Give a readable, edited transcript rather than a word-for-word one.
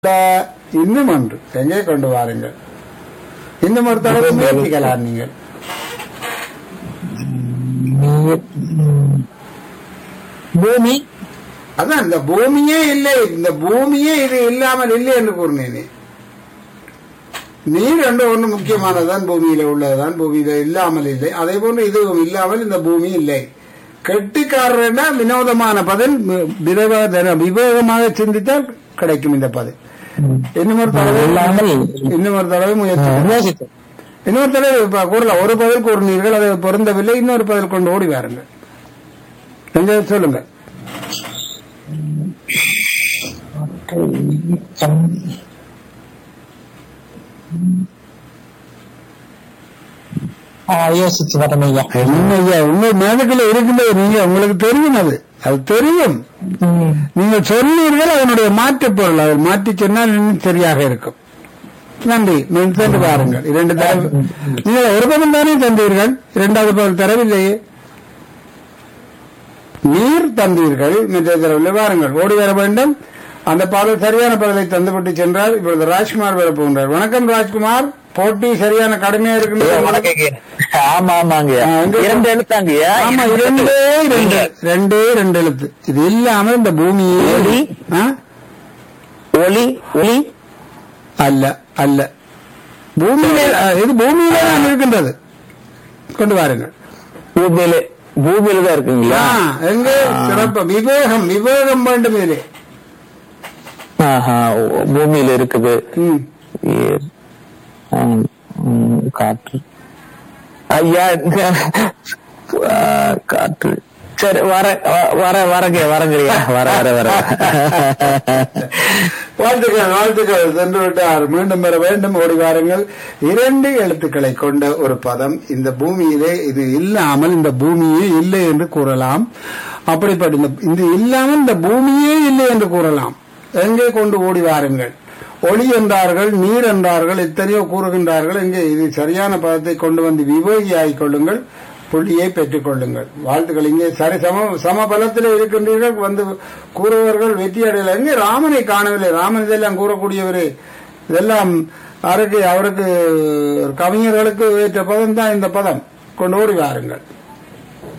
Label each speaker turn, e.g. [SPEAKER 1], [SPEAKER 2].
[SPEAKER 1] இன்னும் ஒன்று எங்கே கொண்டு வாருங்கள். இன்னும் ஒரு தடவை முயற்சிக்கலாம் நீங்கள்.
[SPEAKER 2] பூமி,
[SPEAKER 1] அதான் இந்த பூமியே இல்லை, இந்த பூமியே இது இல்லாமல் இல்லை என்று கூறினேனே. நீர் என்ற ஒன்று முக்கியமானதுதான், பூமியில உள்ளதுதான், பூமியில இல்லாமல் இல்லை. அதே போன்று இதுவும் இல்லாமல் இந்த பூமி இல்லை. கெட்டிக்காரர்னா வினோதமான பதில், விவேகமாக சிந்தித்தால் கிடைக்கும் இந்த பதில். இன்னும் ஒரு தடவை முயற்சி, இன்னொரு தடவை கூறல. ஒரு பதில் கூறினீர்கள், அது பொருந்தவில்லை. இன்னொரு பதில் கொண்டு ஓடி வாருங்கள். சொல்லுங்க.
[SPEAKER 2] யோசிச்சு வரணும் ஐயா.
[SPEAKER 1] ஐயா உங்க மனதுக்குள்ள இருக்கின்றது, நீங்க உங்களுக்கு தெரியும், அது தெரியும். நீங்கள் சொன்னீர்கள் அதனுடைய மாற்று பொருள், அதை மாற்றி சொன்னால் இன்னும் சரியாக இருக்கும். நன்றி. சென்று பாருங்கள். இரண்டு தடவை நீங்கள் ஒரு பதம் தானே தந்தீர்கள், இரண்டாவது பதில் தரவில்லையே. நீர் தந்தீர்கள், மற்ற தரவில்லை. வாருங்கள், ஓடி வர வேண்டும். அந்த பாடல் சரியான பதிலை தந்துவிட்டு சென்றால் இப்பொழுது ராஜ்குமார் வர போகின்றார். வணக்கம் ராஜ்குமார். போட்டி சரியான கடுமையா இருக்கு.
[SPEAKER 2] ஆமா ஆமாங்க, இரண்டு எழுத்தாங்க.
[SPEAKER 1] ஆமா, ரெண்டே எழுத்து. இது இல்லாம இந்த பூமியே
[SPEAKER 2] ஒளி ஒளி
[SPEAKER 1] அல்ல அல்ல, பூமியில இது பூமியில தான் இருக்கின்றது. கொண்டு வாருங்கள்.
[SPEAKER 2] பூமியில தான் இருக்குங்களா?
[SPEAKER 1] எங்க சிறப்பு விவேகம், விவேகம் வேண்டும் இதிலே.
[SPEAKER 2] பூமியில இருக்குது. காற்று ஐயா, காற்று. சரி, வரங்கய்யா, வர
[SPEAKER 1] வாழ்த்துக்கள் சென்று விட்டார். மீண்டும் வர வேண்டும், ஓடி வாருங்கள். இரண்டு எழுத்துக்களை கொண்ட ஒரு பதம். இந்த பூமியிலே இது இல்லாமல் இந்த பூமியே இல்லை என்று கூறலாம். அப்படிப்பட்ட இது இல்லாமல் இந்த பூமியே இல்லை என்று கூறலாம். எங்கே கொண்டு ஓடி வாருங்கள். ஒளி என்றார்கள், நீர் என்றார்கள், எத்தனையோ கூறுகின்றார்கள். எங்கே இது சரியான பதத்தை கொண்டு வந்து விவேகியாகிக் கொள்ளுங்கள், புள்ளியை பெற்றுக் கொள்ளுங்கள். வாழ்த்துக்கள். இங்கே சரி சம பலத்தில் இருக்கின்றீர்கள். வந்து கூறுவர்கள் வெற்றி அடையல. எங்கே ராமனை காணவில்லை. ராமன் இதெல்லாம் கூறக்கூடியவரே. இதெல்லாம் அவருக்கு கவிஞர்களுக்கு ஏற்ற பதம் தான் இந்த பதம். கொண்டு ஓடி வாருங்கள்.